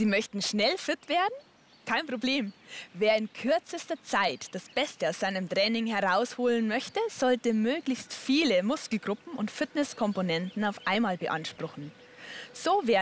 Sie möchten schnell fit werden? Kein Problem. Wer in kürzester Zeit das Beste aus seinem Training herausholen möchte, sollte möglichst viele Muskelgruppen und Fitnesskomponenten auf einmal beanspruchen. So werden